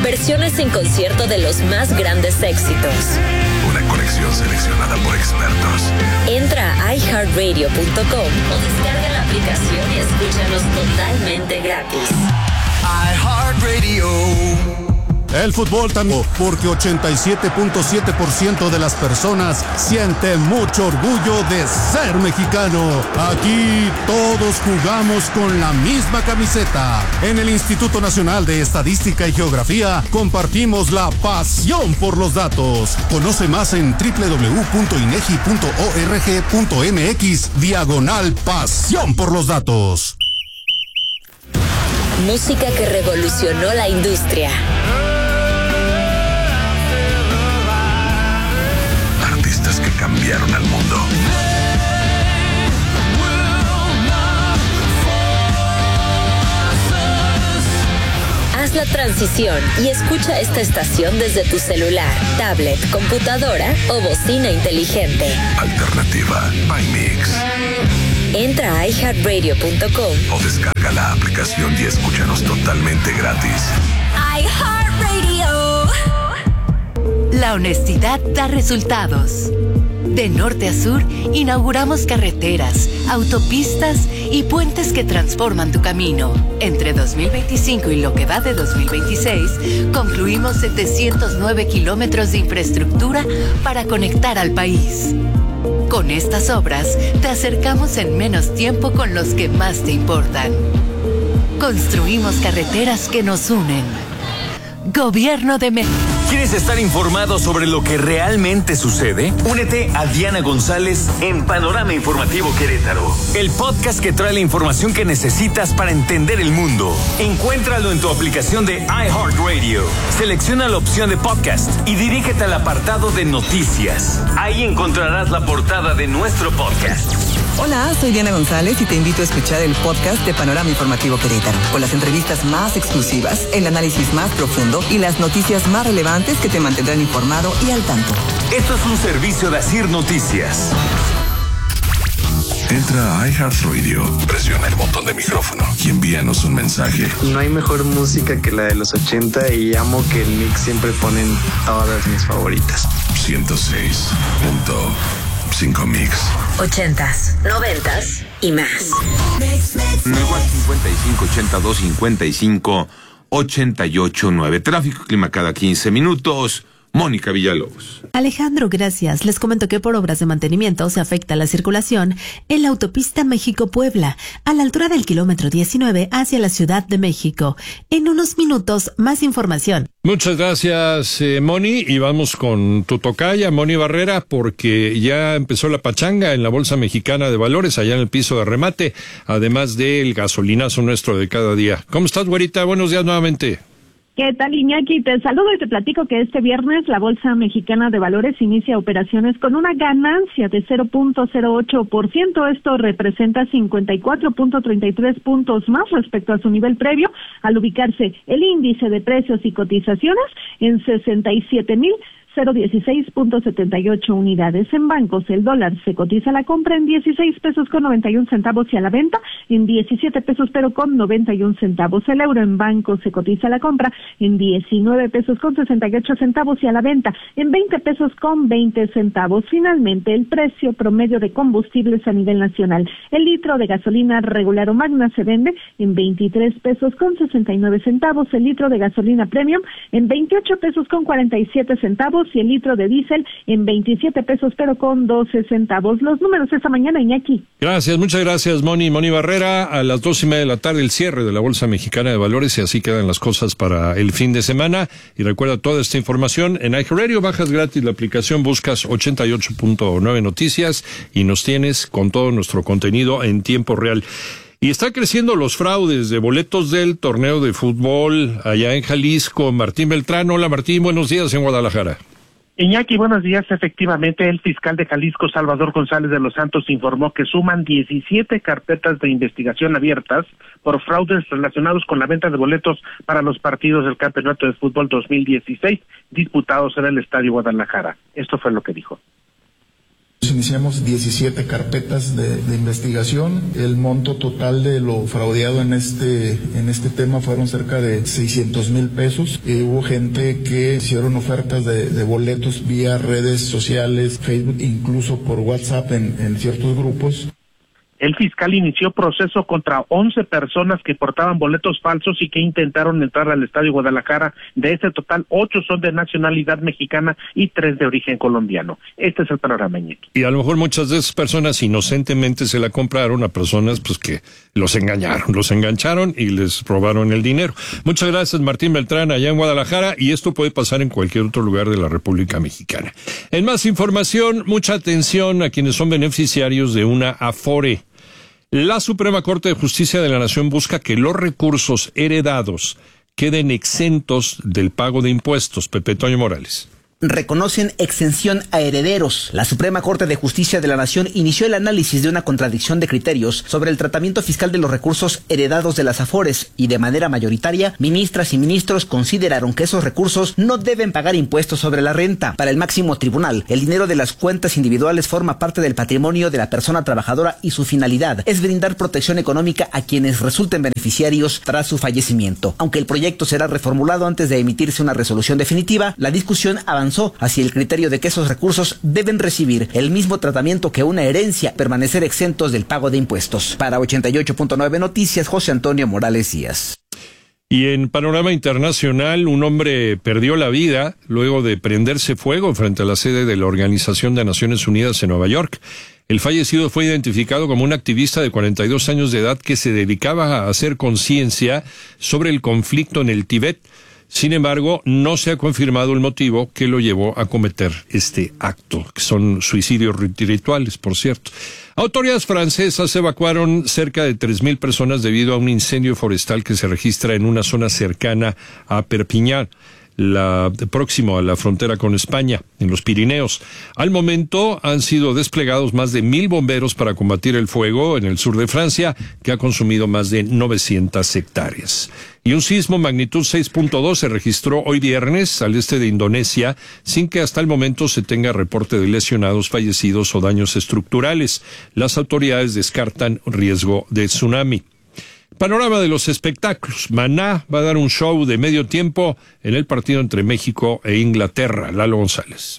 versiones en concierto de los más grandes éxitos. Una colección seleccionada por expertos. Entra a iHeartRadio.com o descarga la aplicación y escúchanos totalmente gratis. iHeartRadio. El fútbol también, porque 87.7% de las personas siente mucho orgullo de ser mexicano. Aquí todos jugamos con la misma camiseta. En el Instituto Nacional de Estadística y Geografía compartimos la pasión por los datos. Conoce más en www.inegi.org.mx/pasión por los datos. Música que revolucionó la industria. Artistas que cambiaron al mundo. Haz la transición y escucha esta estación desde tu celular, tablet, computadora o bocina inteligente. Alternativa by Mix. Entra a iHeartRadio.com o descarga la aplicación y escúchanos totalmente gratis. iHeartRadio. La honestidad da resultados. De norte a sur, inauguramos carreteras, autopistas y puentes que transforman tu camino. Entre 2025 y lo que va de 2026, concluimos 709 kilómetros de infraestructura para conectar al país. Con estas obras, te acercamos en menos tiempo con los que más te importan. Construimos carreteras que nos unen. Gobierno de México. ¿Quieres estar informado sobre lo que realmente sucede? Únete a Diana González en Panorama Informativo Querétaro, el podcast que trae la información que necesitas para entender el mundo. Encuéntralo en tu aplicación de iHeartRadio. Selecciona la opción de podcast y dirígete al apartado de noticias. Ahí encontrarás la portada de nuestro podcast. Hola, soy Diana González y te invito a escuchar el podcast de Panorama Informativo Querétaro, con las entrevistas más exclusivas, el análisis más profundo y las noticias más relevantes que te mantendrán informado y al tanto. Esto es un servicio de Asir Noticias. Entra a iHeartRadio, presiona el botón de micrófono y envíanos un mensaje. No hay mejor música que la de los 80 y amo que el mix siempre ponen todas mis favoritas. 106.5 Mix. 80s, 90s y más. Nuevo 55 82 55 88 9. Tráfico, clima cada 15 minutos. Mónica Villalobos. Alejandro, gracias. Les comento que por obras de mantenimiento se afecta la circulación en la autopista México-Puebla, a la altura del kilómetro 19 hacia la Ciudad de México. En unos minutos, más información. Muchas gracias, Moni, y vamos con tu tocaya, Moni Barrera, porque ya empezó la pachanga en la Bolsa Mexicana de Valores, allá en el piso de remate, además del gasolinazo nuestro de cada día. ¿Cómo estás, güerita? Buenos días nuevamente. ¿Qué tal, Iñaki? Te saludo y te platico que este viernes la Bolsa Mexicana de Valores inicia operaciones con una ganancia de 0.08%. Esto representa 54.33 puntos más respecto a su nivel previo, al ubicarse el índice de precios y cotizaciones en 67,016.78 unidades. En bancos, el dólar se cotiza a la compra en 16 pesos con 91 centavos y a la venta en 17 pesos pero con 91 centavos. El euro en bancos se cotiza a la compra en 19 pesos con 68 centavos y a la venta en 20 pesos con 20 centavos. Finalmente, el precio promedio de combustibles a nivel nacional. El litro de gasolina regular o magna se vende en 23 pesos con 69 centavos. El litro de gasolina premium en 28 pesos con 47 centavos. Y el litro de diésel en 27 pesos pero con 12 centavos. Los números esta mañana, Iñaki. Gracias, muchas gracias, Moni Barrera. A las 2:30 de la tarde el cierre de la Bolsa Mexicana de Valores y así quedan las cosas para el fin de semana. Y recuerda toda esta información en iHeartRadio, bajas gratis la aplicación, buscas 88.9 Noticias y nos tienes con todo nuestro contenido en tiempo real. Y está creciendo los fraudes de boletos del torneo de fútbol allá en Jalisco. Martín Beltrán. Hola, Martín, buenos días en Guadalajara. Iñaki, buenos días. Efectivamente, el fiscal de Jalisco, Salvador González de los Santos, informó que suman 17 carpetas de investigación abiertas por fraudes relacionados con la venta de boletos para los partidos del Campeonato de Fútbol 2016 disputados en el Estadio Guadalajara. Esto fue lo que dijo. Iniciamos 17 carpetas de investigación. El monto total de lo fraudeado en este tema fueron cerca de 600,000 pesos. Hubo gente que hicieron ofertas de boletos vía redes sociales, Facebook, incluso por WhatsApp en ciertos grupos. El fiscal inició proceso contra 11 personas que portaban boletos falsos y que intentaron entrar al Estadio Guadalajara. De ese total, 8 son de nacionalidad mexicana y 3 de origen colombiano. Este es el panorama, Iñaki. Y a lo mejor muchas de esas personas inocentemente se la compraron a personas pues que los engancharon y les robaron el dinero. Muchas gracias, Martín Beltrán, allá en Guadalajara, y esto puede pasar en cualquier otro lugar de la República Mexicana. En más información, mucha atención a quienes son beneficiarios de una Afore. La Suprema Corte de Justicia de la Nación busca que los recursos heredados queden exentos del pago de impuestos. Pepe Toño Morales. Reconocen exención a herederos. La Suprema Corte de Justicia de la Nación inició el análisis de una contradicción de criterios sobre el tratamiento fiscal de los recursos heredados de las Afores y de manera mayoritaria, ministras y ministros consideraron que esos recursos no deben pagar impuestos sobre la renta. Para el máximo tribunal, el dinero de las cuentas individuales forma parte del patrimonio de la persona trabajadora y su finalidad es brindar protección económica a quienes resulten beneficiarios tras su fallecimiento. Aunque el proyecto será reformulado antes de emitirse una resolución definitiva, la discusión avanzó hacia el criterio de que esos recursos deben recibir el mismo tratamiento que una herencia, permanecer exentos del pago de impuestos. Para 88.9 Noticias, José Antonio Morales Díaz. Y en panorama internacional, un hombre perdió la vida luego de prenderse fuego frente a la sede de la Organización de Naciones Unidas en Nueva York. El fallecido fue identificado como un activista de 42 años de edad que se dedicaba a hacer conciencia sobre el conflicto en el Tíbet. Sin embargo, no se ha confirmado el motivo que lo llevó a cometer este acto, que son suicidios rituales, por cierto. Autoridades francesas evacuaron cerca de 3,000 personas debido a un incendio forestal que se registra en una zona cercana a Perpiñán, próximo a la frontera con España, en los Pirineos. Al momento han sido desplegados más de 1,000 bomberos para combatir el fuego en el sur de Francia, que ha consumido más de 900 hectáreas. Y un sismo magnitud 6.2 se registró hoy viernes al este de Indonesia, sin que hasta el momento se tenga reporte de lesionados, fallecidos o daños estructurales. Las autoridades descartan riesgo de tsunami. Panorama de los espectáculos. Maná va a dar un show de medio tiempo en el partido entre México e Inglaterra. Lalo González.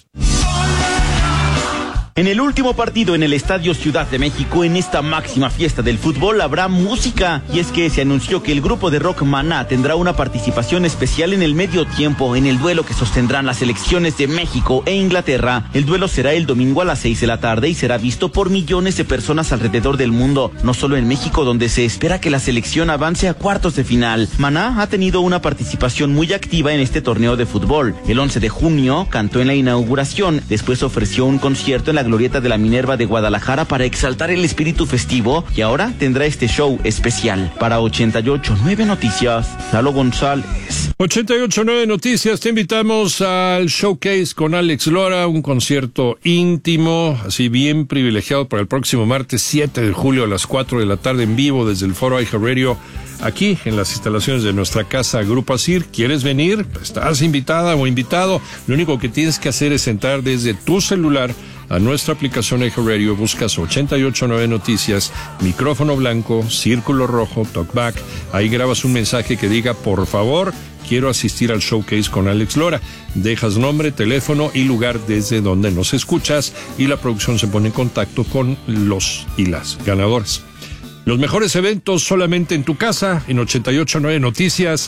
En el último partido en el Estadio Ciudad de México, en esta máxima fiesta del fútbol, habrá música. Y es que se anunció que el grupo de rock Maná tendrá una participación especial en el medio tiempo, en el duelo que sostendrán las selecciones de México e Inglaterra. El duelo será el domingo a las 6 de la tarde y será visto por millones de personas alrededor del mundo, no solo en México, donde se espera que la selección avance a cuartos de final. Maná ha tenido una participación muy activa en este torneo de fútbol. El 11 de junio cantó en la inauguración, después ofreció un concierto en la Glorieta de la Minerva de Guadalajara para exaltar el espíritu festivo y ahora tendrá este show especial. Para 88.9 Noticias, Lalo González. 88.9 Noticias, te invitamos al showcase con Alex Lora, un concierto íntimo, así bien privilegiado para el próximo martes 7 de julio a las 4 de la tarde en vivo desde el Foro iHeartRadio, aquí en las instalaciones de nuestra casa Grupo Asir. ¿Quieres venir? Estás invitada o invitado. Lo único que tienes que hacer es entrar desde tu celular a nuestra aplicación iHeartRadio, buscas 88.9 Noticias, micrófono blanco, círculo rojo, talkback, ahí grabas un mensaje que diga, por favor, quiero asistir al showcase con Alex Lora. Dejas nombre, teléfono y lugar desde donde nos escuchas y la producción se pone en contacto con los y las ganadoras. Los mejores eventos solamente en tu casa, en 88.9 Noticias,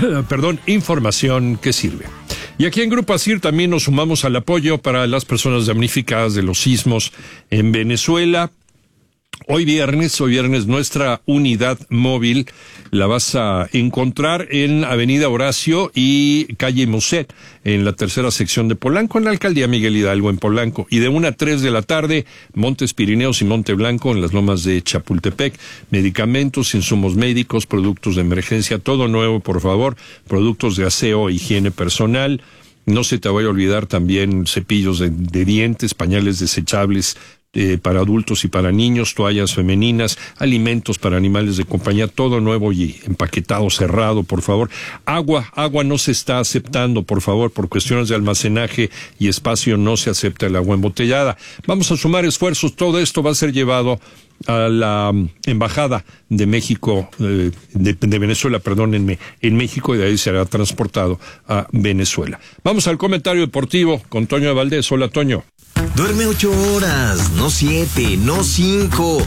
información que sirve. Y aquí en Grupo Asir también nos sumamos al apoyo para las personas damnificadas de los sismos en Venezuela. Hoy viernes, nuestra unidad móvil la vas a encontrar en Avenida Horacio y Calle Muset, en la tercera sección de Polanco, en la Alcaldía Miguel Hidalgo, en Polanco. Y de 1 a 3 de la tarde, Montes Pirineos y Monte Blanco, en las lomas de Chapultepec. Medicamentos, insumos médicos, productos de emergencia, todo nuevo, por favor. Productos de aseo, higiene personal. No se te vaya a olvidar también cepillos de dientes, pañales desechables, para adultos y para niños, toallas femeninas, alimentos para animales de compañía, todo nuevo y empaquetado, cerrado, por favor. Agua no se está aceptando, por favor, por cuestiones de almacenaje y espacio no se acepta el agua embotellada. Vamos a sumar esfuerzos, todo esto va a ser llevado a la Embajada de México, de Venezuela, perdónenme, en México, y de ahí será transportado a Venezuela. Vamos al comentario deportivo con Toño de Valdés. Hola, Toño. Duerme 8 horas, no 7, no 5,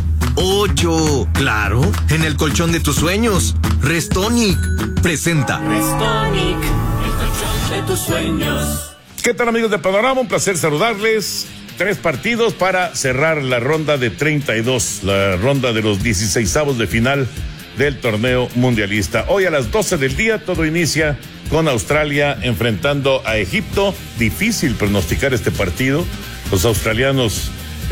8. Claro, en el colchón de tus sueños. Restonic presenta. Restonic, el colchón de tus sueños. ¿Qué tal, amigos de Panorama? Un placer saludarles. 3 partidos para cerrar la ronda de 32, la ronda de los 16avos de final del torneo mundialista. Hoy a las 12 del día todo inicia con Australia enfrentando a Egipto. Difícil pronosticar este partido. Los australianos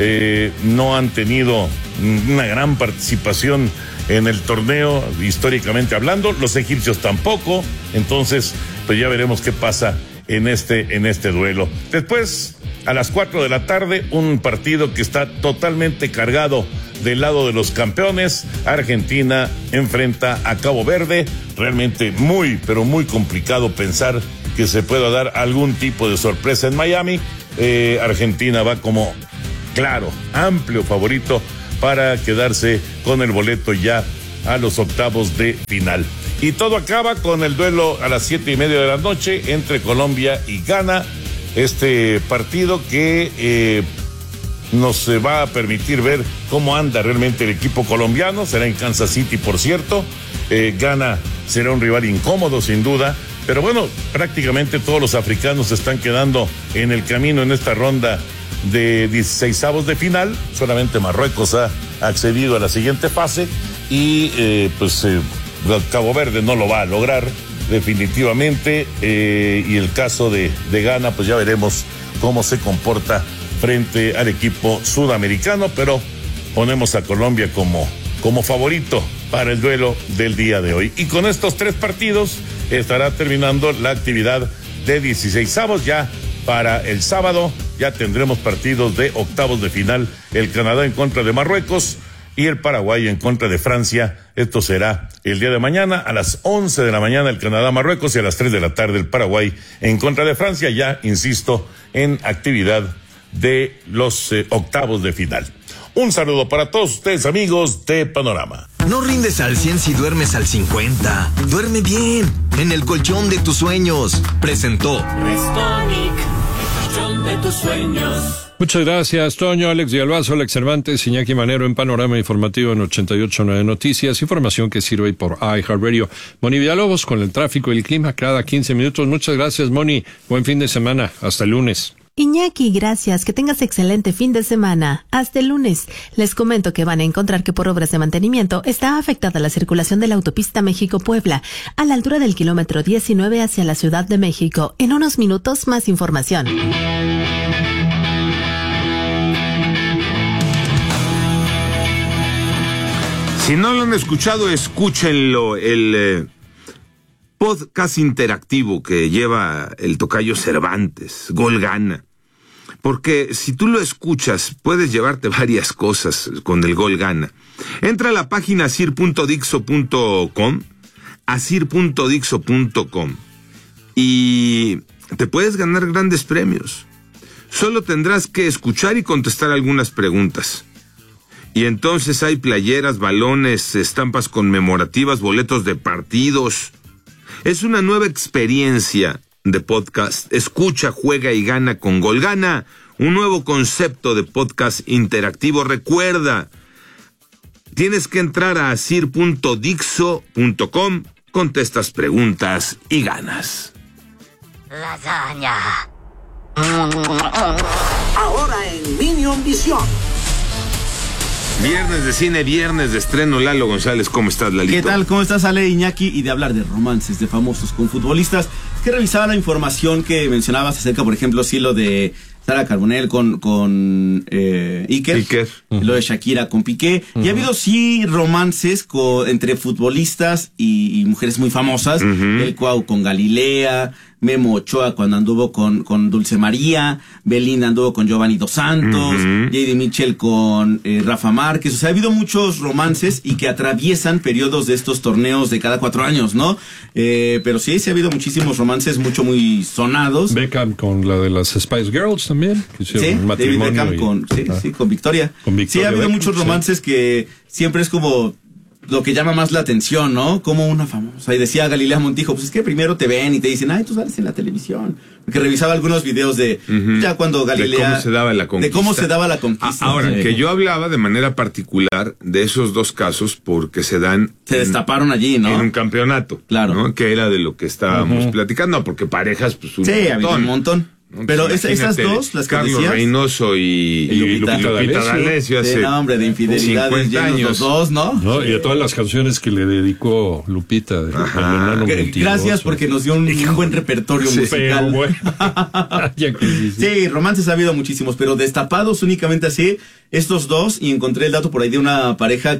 no han tenido una gran participación en el torneo, históricamente hablando. Los egipcios tampoco. Entonces, pues ya veremos qué pasa en este duelo. Después, a las 4 de la tarde, un partido que está totalmente cargado del lado de los campeones. Argentina enfrenta a Cabo Verde. Realmente muy, pero muy complicado pensar que se pueda dar algún tipo de sorpresa en Miami. Argentina va como, claro, amplio favorito para quedarse con el boleto ya a los octavos de final. Y todo acaba con el duelo a las 7:30 de la noche entre Colombia y Ghana. Este partido que nos va a permitir ver cómo anda realmente el equipo colombiano. Será en Kansas City, por cierto. Ghana será un rival incómodo, sin duda. Pero bueno, prácticamente todos los africanos se están quedando en el camino en esta ronda de 16avos de final. Solamente Marruecos ha accedido a la siguiente fase y Cabo Verde no lo va a lograr definitivamente, y el caso de Ghana, pues ya veremos cómo se comporta frente al equipo sudamericano, pero ponemos a Colombia como favorito para el duelo del día de hoy. Y con estos 3 partidos estará terminando la actividad de 16avos. Ya para el sábado ya tendremos partidos de octavos de final, el Canadá en contra de Marruecos y el Paraguay en contra de Francia. Esto será el día de mañana a las 11 de la mañana el Canadá-Marruecos y a las 3 de la tarde el Paraguay en contra de Francia, ya, insisto, en actividad de los octavos de final. Un saludo para todos ustedes, amigos de Panorama. No rindes al 100 si duermes al 50. Duerme bien, en el colchón de tus sueños. Presentó Restonic, el colchón de tus sueños. Muchas gracias, Toño. Alex Villalbazo, Alex Cervantes, Iñaki Manero en Panorama Informativo en 88.9 Noticias. Información que sirve por iHeartRadio. Moni Villalobos con el tráfico y el clima cada 15 minutos. Muchas gracias, Moni. Buen fin de semana. Hasta el lunes. Iñaki, gracias. Que tengas excelente fin de semana. Hasta el lunes. Les comento que van a encontrar que por obras de mantenimiento está afectada la circulación de la autopista México-Puebla a la altura del kilómetro 19 hacia la Ciudad de México. En unos minutos, más información. Si no lo han escuchado, escúchenlo. El podcast interactivo que lleva el tocayo Cervantes, Gol Gana. Porque si tú lo escuchas, puedes llevarte varias cosas con el Gol Gana. Entra a la página asir.dixo.com, asir.dixo.com, y te puedes ganar grandes premios. Solo tendrás que escuchar y contestar algunas preguntas. Y entonces hay playeras, balones, estampas conmemorativas, boletos de partidos. Es una nueva experiencia de podcast. Escucha, juega y gana con Gol Gana, un nuevo concepto de podcast interactivo. Recuerda, tienes que entrar a asir.dixo.com, contestas preguntas y ganas. Lasaña. Ahora en Minion Visión. Viernes de cine, viernes de estreno. Lalo González, ¿cómo estás, Lalito? ¿Qué tal? ¿Cómo estás, Ale, Iñaki? Y de hablar de romances de famosos con futbolistas, que revisaba la información que mencionabas acerca, por ejemplo, sí, lo de Sara Carbonell con Iker. Lo de Shakira con Piqué. Y ha habido, sí, romances entre futbolistas y mujeres muy famosas. El Cuau con Galilea, Memo Ochoa cuando anduvo con Dulce María, Belinda anduvo con Giovanni Dos Santos, J.D. Mitchell con Rafa Márquez. O sea, ha habido muchos romances y que atraviesan periodos de estos torneos de cada 4 años, ¿no? Pero sí ha habido muchísimos romances muy sonados. Beckham con la de las Spice Girls también. Sí, David Beckham con Victoria. Sí, ha habido muchos romances que siempre es como lo que llama más la atención, ¿no? Como una famosa. Y decía Galilea Montijo, pues es que primero te ven y te dicen, ay, tú sales en la televisión. Porque revisaba algunos videos de ya cuando Galilea... De cómo se daba la conquista. Ahora, que yo hablaba de manera particular de esos 2 casos porque se destaparon allí, ¿no? En un campeonato. Claro. ¿no? Que era de lo que estábamos platicando, porque parejas, pues había un montón. Pero esas 2, las que Carlos decías, Reynoso y Lupita D'Alessio hace nombre de infidelidades 50 años. Los 2, ¿no? Y a todas las canciones que le dedicó Lupita. Gracias porque nos dio un buen repertorio musical. Bueno. Sí, romances ha habido muchísimos, pero destapados únicamente así, estos 2, y encontré el dato por ahí de una pareja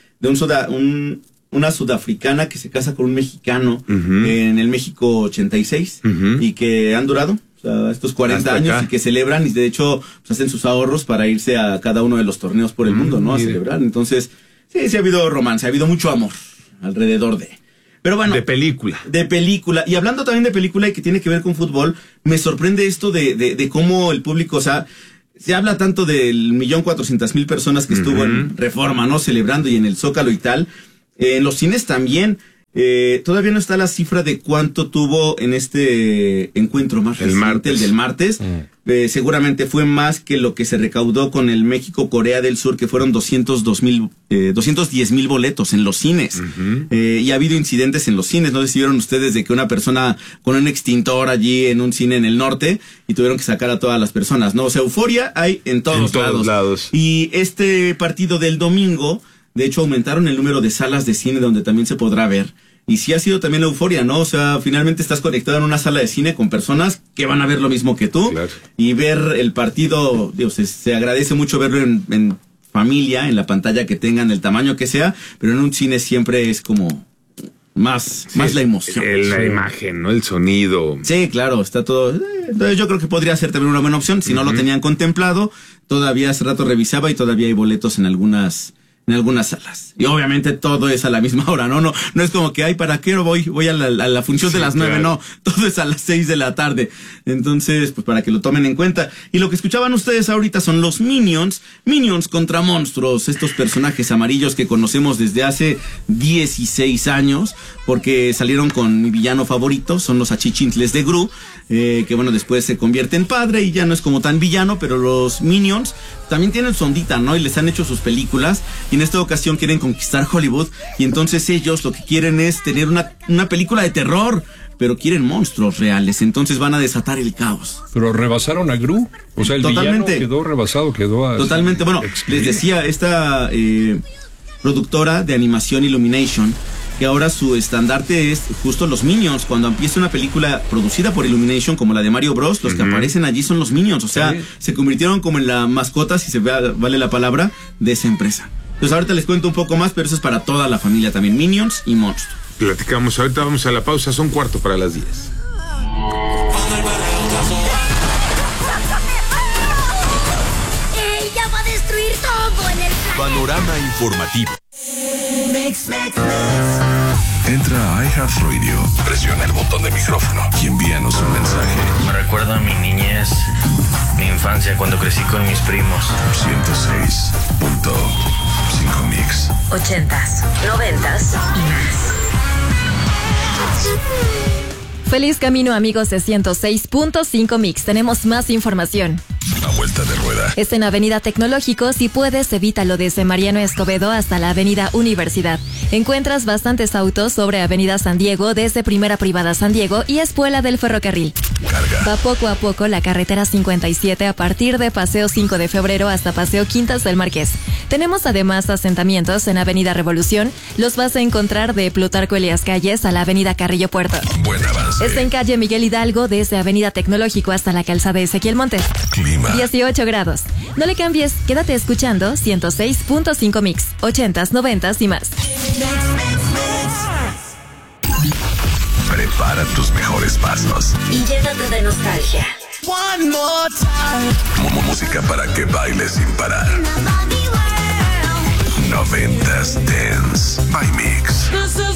una sudafricana que se casa con un mexicano en el México 86 y que han durado estos 40 años y que celebran y de hecho pues, hacen sus ahorros para irse a cada uno de los torneos por el mundo, ¿no? A celebrar. Entonces, sí ha habido romance, ha habido mucho amor alrededor de... Pero bueno. De película. Y hablando también de película y que tiene que ver con fútbol, me sorprende esto de cómo el público, o sea, se habla tanto del 1,400,000 personas que estuvo en Reforma, ¿no? Celebrando y en el Zócalo y tal. En los cines también. Todavía no está la cifra de cuánto tuvo en este encuentro más reciente, el del martes. Seguramente fue más que lo que se recaudó con el México-Corea del Sur, que fueron 210,000 boletos en los cines. Y ha habido incidentes en los cines. ¿No sé si vieron ustedes de que una persona con un extintor allí en un cine en el norte y tuvieron que sacar a todas las personas, ¿no? O sea, euforia hay en todos lados. Y este partido del domingo, de hecho, aumentaron el número de salas de cine donde también se podrá ver. Y sí ha sido también la euforia, ¿no? O sea, finalmente estás conectado en una sala de cine con personas que van a ver lo mismo que tú. Claro. Y ver el partido, digo, se agradece mucho verlo en familia, en la pantalla que tengan, el tamaño que sea, pero en un cine siempre es como más la emoción. La imagen, ¿no? El sonido. Sí, claro, está todo. Entonces yo creo que podría ser también una buena opción. Si no lo tenían contemplado, todavía hace rato revisaba y todavía hay boletos en algunas salas. Y obviamente todo es a la misma hora, ¿no? No es como que, ¿para qué voy a la función de las 9? No, todo es a las 6 de la tarde. Entonces, pues para que lo tomen en cuenta. Y lo que escuchaban ustedes ahorita son los Minions contra monstruos, estos personajes amarillos que conocemos desde hace 16 años, porque salieron con mi villano favorito, son los achichintles de Gru, que bueno, después se convierte en padre y ya no es como tan villano, pero los Minions también tienen su ondita, ¿no? Y les han hecho sus películas, y en esta ocasión quieren conquistar Hollywood, y entonces ellos lo que quieren es tener una película de terror, pero quieren monstruos reales, entonces van a desatar el caos. Pero rebasaron a Gru, o sea, el villano quedó rebasado, totalmente. Bueno, les decía, esta productora de animación Illumination, que ahora su estandarte es justo los Minions. Cuando empieza una película producida por Illumination, como la de Mario Bros, los que aparecen allí son los Minions. O sea, se convirtieron como en la mascota, si se vale la palabra, de esa empresa. Entonces ahorita les cuento un poco más, pero eso es para toda la familia también, Minions y monstruos. Platicamos, ahorita vamos a la pausa, son 9:15. ¡Ella va a destruir todo en el planeta! Panorama informativo. Entra a iHeartRadio, presiona el botón de micrófono y envíanos un mensaje. Me recuerda a mi niñez, mi infancia, cuando crecí con mis primos. 106.5 Mix. 80s, 90s y más. Feliz camino, amigos de 106.5 Mix. Tenemos más información. A vuelta de rueda. Es en Avenida Tecnológico. Si puedes, evítalo desde Mariano Escobedo hasta la Avenida Universidad. Encuentras bastantes autos sobre Avenida San Diego, desde Primera Privada San Diego y Espuela del Ferrocarril. Carga. Va poco a poco la carretera 57 a partir de Paseo 5 de Febrero hasta Paseo Quintas del Marqués. Tenemos además asentamientos en Avenida Revolución. Los vas a encontrar de Plutarco Elías Calles a la Avenida Carrillo Puerto. Buen avance. Está en calle Miguel Hidalgo, desde Avenida Tecnológico hasta la calzada Ezequiel Montes. Clima. 18 grados. No le cambies, quédate escuchando 106.5 Mix, 80s, 90s y más. Prepara tus mejores pasos. y llénate de nostalgia. One more time. Música para que bailes sin parar. 90s Dance by Mix.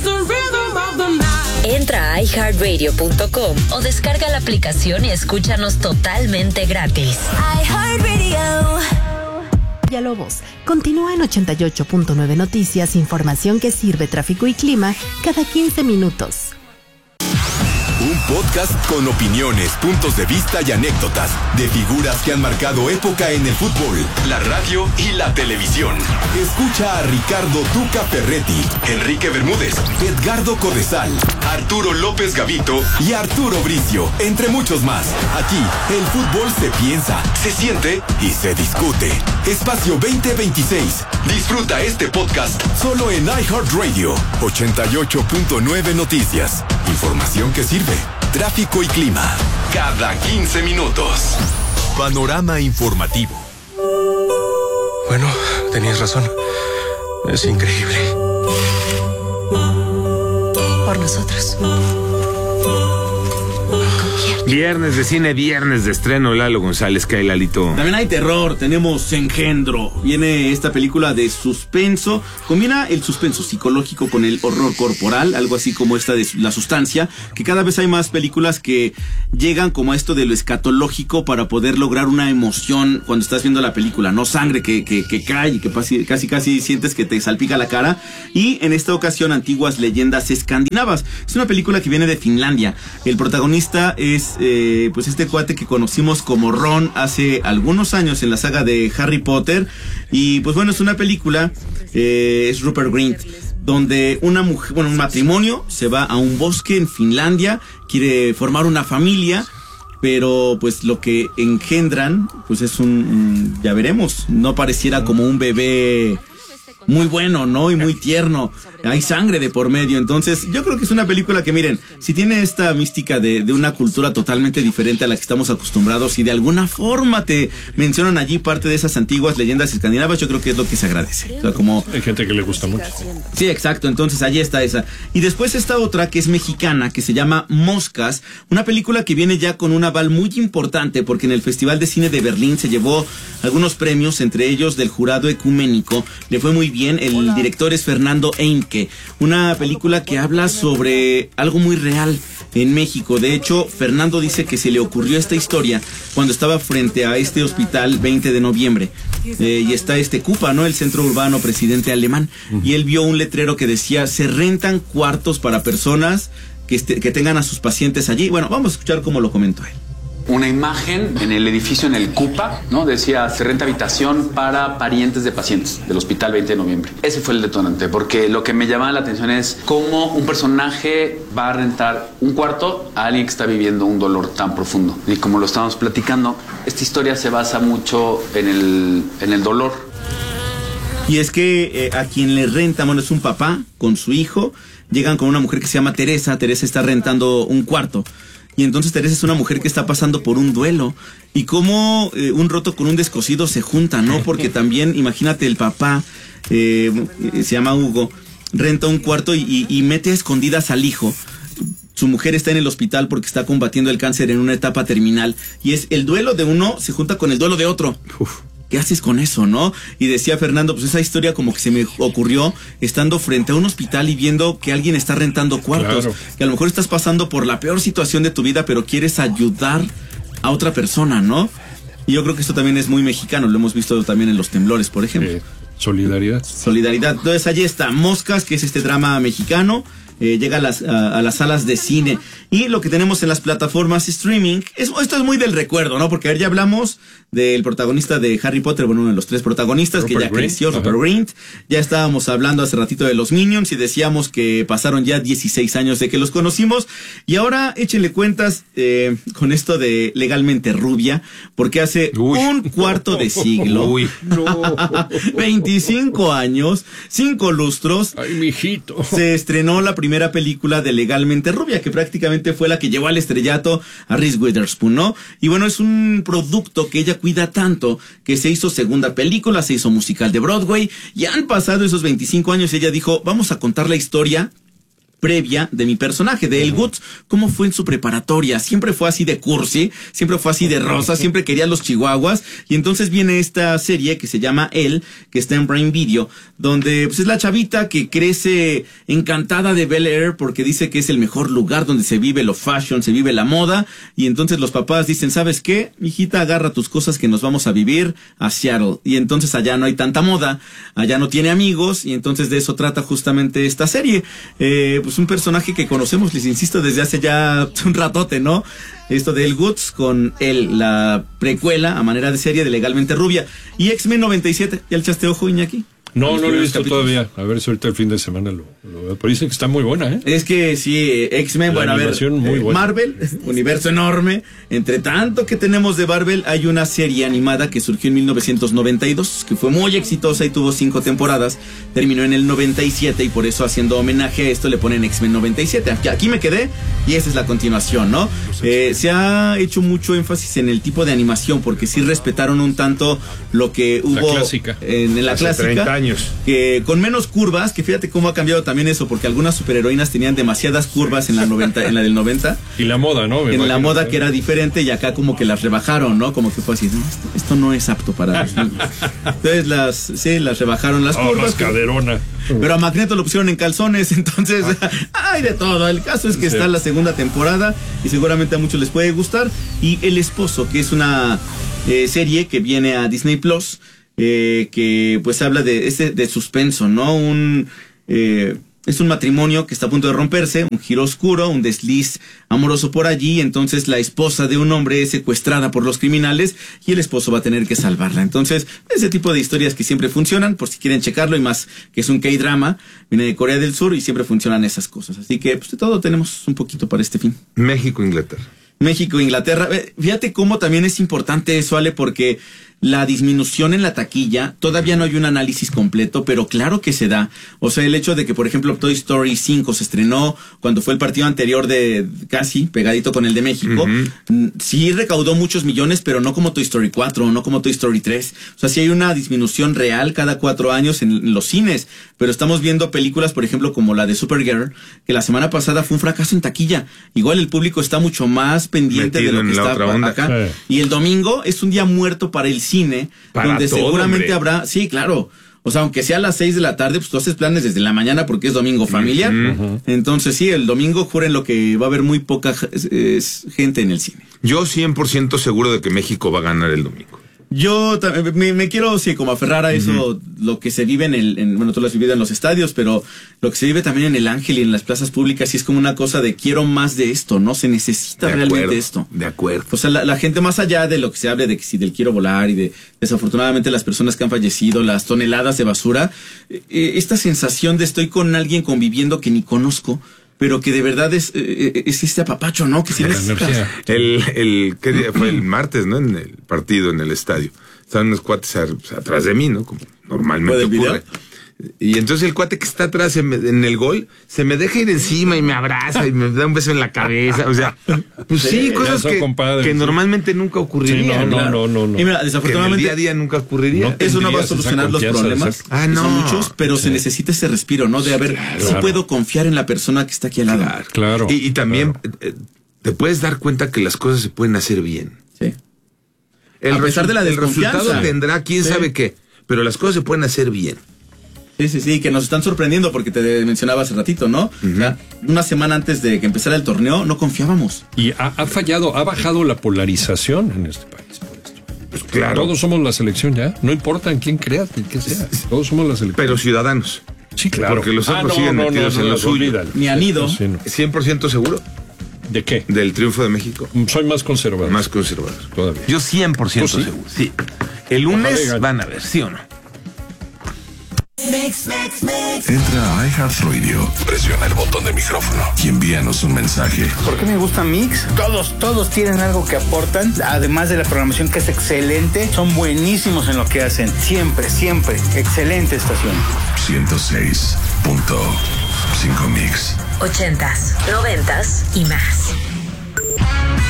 Entra a iHeartRadio.com o descarga la aplicación y escúchanos totalmente gratis. iHeartRadio. Villalobos continúa en 88.9 Noticias, información que sirve tráfico y clima cada 15 minutos. Un podcast con opiniones, puntos de vista y anécdotas de figuras que han marcado época en el fútbol, la radio y la televisión. Escucha a Ricardo Tuca Ferretti, Enrique Bermúdez, Edgardo Codesal, Arturo López Gavito y Arturo Bricio, entre muchos más. Aquí, el fútbol se piensa, se siente y se discute. Espacio 2026. Disfruta este podcast solo en iHeartRadio. 88.9 Noticias. Información que sirve. Tráfico y clima. Cada 15 minutos. Panorama informativo. Bueno, tenías razón. Es increíble. Por nosotros. Viernes de cine, viernes de estreno, Lalo González, ¿qué hay, Lalito? También hay terror, tenemos Engendro. Viene esta película de suspenso, combina el suspenso psicológico con el horror corporal, algo así como esta de La Sustancia, que cada vez hay más películas que llegan como a esto de lo escatológico para poder lograr una emoción cuando estás viendo la película, no sangre que cae y que casi sientes que te salpica la cara. Y en esta ocasión, Antiguas Leyendas Escandinavas. Es una película que viene de Finlandia. El protagonista es pues este cuate que conocimos como Ron hace algunos años en la saga de Harry Potter. Y pues bueno, es una película, es Rupert Grint, donde una mujer, un matrimonio se va a un bosque en Finlandia, quiere formar una familia, pero pues lo que engendran pues es ya veremos, no pareciera como un bebé muy bueno, ¿no? Y muy tierno. Hay sangre de por medio. Entonces, yo creo que es una película que, miren, si tiene esta mística de una cultura totalmente diferente a la que estamos acostumbrados y de alguna forma te mencionan allí parte de esas antiguas leyendas escandinavas, yo creo que es lo que se agradece. O sea, como... Hay gente que le gusta mucho. Sí, exacto. Entonces, allí está esa. Y después esta otra que es mexicana, que se llama Moscas, una película que viene ya con un aval muy importante, porque en el Festival de Cine de Berlín se llevó algunos premios, entre ellos del jurado ecuménico. Le fue muy bien. El director es Fernando Einke, una película que habla sobre algo muy real en México. De hecho, Fernando dice que se le ocurrió esta historia cuando estaba frente a este hospital 20 de noviembre. Y está CUPA, ¿no? El Centro Urbano Presidente Alemán. Y él vio un letrero que decía, se rentan cuartos para personas que tengan a sus pacientes allí. Bueno, vamos a escuchar cómo lo comentó él. Una imagen en el edificio, en el CUPA, ¿no? Decía, se renta habitación para parientes de pacientes del Hospital 20 de Noviembre. Ese fue el detonante, porque lo que me llamaba la atención es cómo un personaje va a rentar un cuarto a alguien que está viviendo un dolor tan profundo. Y como lo estábamos platicando, esta historia se basa mucho en el dolor. Y es que a quien le renta, bueno, es un papá con su hijo, llegan con una mujer que se llama Teresa. Teresa está rentando un cuarto. Y entonces Teresa es una mujer que está pasando por un duelo. Y cómo un roto con un descosido se juntan, ¿no? Porque también, imagínate, el papá, se llama Hugo, renta un cuarto y mete a escondidas al hijo. Su mujer está en el hospital porque está combatiendo el cáncer en una etapa terminal. Y es el duelo de uno se junta con el duelo de otro. Uf. ¿Qué haces con eso, no? Y decía Fernando, pues esa historia como que se me ocurrió estando frente a un hospital y viendo que alguien está rentando cuartos. Claro. Que a lo mejor estás pasando por la peor situación de tu vida, pero quieres ayudar a otra persona, ¿no? Y yo creo que esto también es muy mexicano, lo hemos visto también en Los Temblores, por ejemplo. Solidaridad. Entonces allí está Moscas, que es este drama mexicano. Llega a las salas de cine. Y lo que tenemos en las plataformas streaming, esto es muy del recuerdo, ¿no? Porque ayer ya hablamos del protagonista de Harry Potter, bueno, uno de los 3 protagonistas, Rupert que ya Grint, creció, Rupert Grint. Ya estábamos hablando hace ratito de los Minions y decíamos que pasaron ya 16 años de que los conocimos. Y ahora échenle cuentas con esto de Legalmente Rubia, porque hace un cuarto de siglo, 25 años, 5 lustros, ay, mijito, se estrenó la primera película de Legalmente Rubia, que prácticamente fue la que llevó al estrellato a Reese Witherspoon, ¿no? Y bueno, es un producto que ella cuida tanto que se hizo segunda película, se hizo musical de Broadway, y han pasado esos 25 años. Ella dijo, vamos a contar la historia previa de mi personaje, de El Guts, cómo fue en su preparatoria. Siempre fue así de cursi, siempre fue así de rosa, siempre quería los chihuahuas. Y entonces viene esta serie que se llama Elle, que está en Prime Video, donde pues es la chavita que crece encantada de Bel Air porque dice que es el mejor lugar donde se vive lo fashion, se vive la moda. Y entonces los papás dicen, ¿sabes qué? Mijita, agarra tus cosas que nos vamos a vivir a Seattle. Y entonces allá no hay tanta moda, allá no tiene amigos, y entonces de eso trata justamente esta serie. Pues un personaje que conocemos, les insisto, desde hace ya un ratote, ¿no? Esto de El Guts con él, la precuela a manera de serie de Legalmente Rubia. Y X-Men 97, ¿ya le echaste ojo, Iñaki? No lo he visto todavía. A ver si ahorita el fin de semana lo pero dicen que está muy buena, ¿eh? Es que sí, X-Men, bueno, a ver, muy buena. Marvel, universo enorme. Entre tanto que tenemos de Marvel, hay una serie animada que surgió en 1992, que fue muy exitosa y tuvo 5 temporadas. Terminó en el 97 y por eso, haciendo homenaje a esto, le ponen X-Men 97. Aquí me quedé y esa es la continuación, ¿no? Se ha hecho mucho énfasis en el tipo de animación porque sí respetaron un tanto lo que hubo en la clásica. 30 años. Que con menos curvas, que fíjate cómo ha cambiado también eso, porque algunas superheroínas tenían demasiadas curvas en la del 90. Y la moda, ¿no? En la moda que era diferente y acá como que las rebajaron, ¿no? Como que fue así, no, esto no es apto para los niños. Entonces las rebajaron las curvas. Más caderona. Pero a Magneto lo pusieron en calzones, entonces hay de todo. El caso es que está la segunda temporada y seguramente a muchos les puede gustar. Y El Esposo, que es una serie que viene a Disney Plus, que pues habla de suspenso, ¿no? Es un matrimonio que está a punto de romperse, un giro oscuro, un desliz amoroso por allí. Entonces la esposa de un hombre es secuestrada por los criminales y el esposo va a tener que salvarla. Entonces, ese tipo de historias que siempre funcionan, por si quieren checarlo, y más que es un K-drama, viene de Corea del Sur y siempre funcionan esas cosas. Así que pues de todo tenemos un poquito para este fin. México, Inglaterra. Fíjate cómo también es importante eso, Ale, porque la disminución en la taquilla, todavía no hay un análisis completo, pero claro que se da. O sea, el hecho de que, por ejemplo, Toy Story 5 se estrenó cuando fue el partido anterior de casi pegadito con el de México, sí recaudó muchos millones, pero no como Toy Story 4, no como Toy Story 3. O sea, sí hay una disminución real cada 4 años en los cines, pero estamos viendo películas, por ejemplo, como la de Supergirl, que la semana pasada fue un fracaso en taquilla. Igual el público está mucho más pendiente de lo que está acá. Sí. Y el domingo es un día muerto para el cine, donde todo, seguramente habrá, sí, claro, o sea, aunque sea a las 6 de la tarde, pues tú haces planes desde la mañana porque es domingo familiar. Entonces sí, el domingo juren lo que va a haber muy poca gente en el cine. Yo 100% seguro de que México va a ganar el domingo. Yo me quiero, sí, como aferrar a eso, lo que se vive bueno, tú lo has vivido en los estadios, pero lo que se vive también en el Ángel y en las plazas públicas, sí es como una cosa de quiero más de esto, ¿no? Se necesita realmente esto. De acuerdo. O sea, la gente, más allá de lo que se hable de que si del quiero volar y de desafortunadamente las personas que han fallecido, las toneladas de basura, esta sensación de estoy con alguien conviviendo que ni conozco, pero que de verdad es este apapacho, ¿no? Que sí necesitas. ¿Qué día fue? El martes, ¿no? En el partido, en el estadio. Estaban unos cuates atrás de mí, ¿no? Como normalmente ocurre. Y entonces el cuate que está atrás en el gol se me deja ir encima y me abraza y me da un beso en la cabeza. O sea, pues sí, cosas que normalmente nunca ocurrirían. Sí, no. Y mira, desafortunadamente, en el día a día nunca ocurriría. Eso no va a solucionar los problemas. No. Son muchos, pero se necesita ese respiro, ¿no? De a ver, si puedo confiar en la persona que está aquí al lado. Claro. Y también te puedes dar cuenta que las cosas se pueden hacer bien. Sí. A pesar de la desconfianza. El resultado tendrá quién sabe qué, pero las cosas se pueden hacer bien. Sí, que nos están sorprendiendo porque te mencionaba hace ratito, ¿no? O sea, una semana antes de que empezara el torneo no confiábamos. Y ha bajado la polarización en este país por esto. Pues claro. Todos somos la selección ya, no importa en quién creas ni qué sea, todos somos la selección. Pero ciudadanos. Sí, claro. Porque los otros siguen metidos en lo suyo. Ni han ido. 100% seguro. ¿De qué? Del triunfo de México. Soy más conservador. Más conservador. Todavía. Yo 100% seguro. Sí. El lunes van a ver, ¿sí o no? Entra a iHeartRadio, presiona el botón de micrófono y envíanos un mensaje. ¿Por qué me gusta Mix? Todos tienen algo que aportan, además de la programación que es excelente, son buenísimos en lo que hacen, siempre, excelente estación. 106.5 Mix. 80s, 90s y más.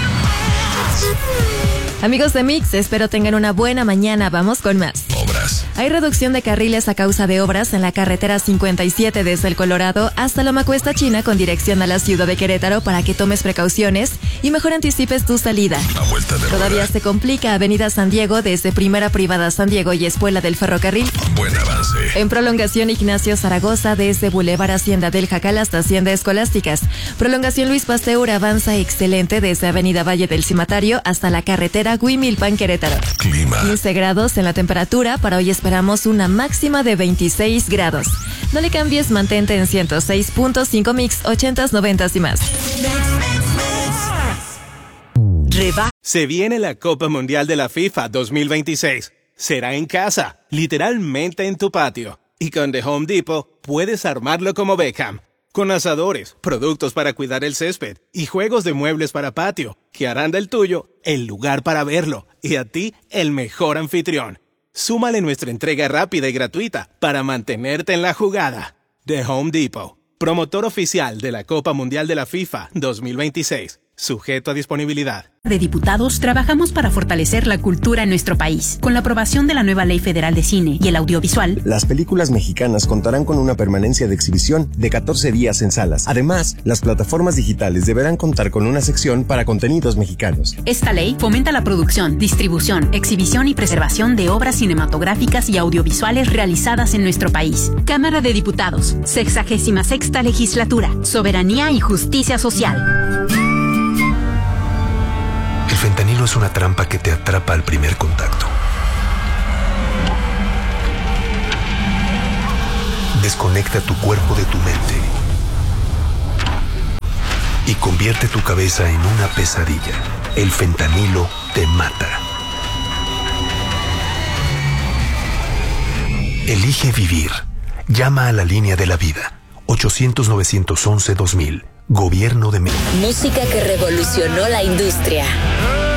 Amigos de Mix, espero tengan una buena mañana. Vamos con más. Obras, Hay reducción de carriles a causa de obras en la carretera 57 desde el Colorado hasta Loma Cuesta China con dirección a la ciudad de Querétaro para que tomes precauciones y mejor anticipes tu salida. Todavía se complica Avenida San Diego desde Primera Privada San Diego y Espuela del Ferrocarril. Buen avance. En prolongación Ignacio Zaragoza desde Boulevard Hacienda del Jacal hasta Hacienda Escolásticas. Prolongación Luis Pasteur avanza excelente desde Avenida Valle del Cimatario hasta la carretera Huimilpan Querétaro. Clima. 15 grados en la temperatura. Para hoy esperamos una máxima de 26 grados. No le cambies, mantente en 106.5 Mix, 80s, 90s y más. Se viene la Copa Mundial de la FIFA 2026. Será en casa, literalmente en tu patio. Y con The Home Depot puedes armarlo como Beckham. Con asadores, productos para cuidar el césped y juegos de muebles para patio, que harán del tuyo el lugar para verlo y a ti el mejor anfitrión. Súmale nuestra entrega rápida y gratuita para mantenerte en la jugada. The Home Depot, promotor oficial de la Copa Mundial de la FIFA 2026. Sujeto a disponibilidad. De Diputados trabajamos para fortalecer la cultura en nuestro país. Con la aprobación de la nueva Ley Federal de Cine y el Audiovisual, las películas mexicanas contarán con una permanencia de exhibición de 14 días en salas. Además, las plataformas digitales deberán contar con una sección para contenidos mexicanos. Esta ley fomenta la producción, distribución, exhibición y preservación de obras cinematográficas y audiovisuales realizadas en nuestro país. Cámara de Diputados, 66ª Legislatura, Soberanía y Justicia Social. El fentanilo es una trampa que te atrapa al primer contacto. Desconecta tu cuerpo de tu mente y convierte tu cabeza en una pesadilla. El fentanilo te mata. Elige vivir. Llama a la línea de la vida. 800-911-2000. Gobierno de México. Música que revolucionó la industria.